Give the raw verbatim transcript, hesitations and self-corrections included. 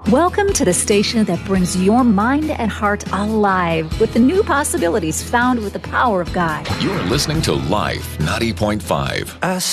Welcome to the station that brings your mind and heart alive with the new possibilities found with the power of God. You're listening to Life ninety point five. I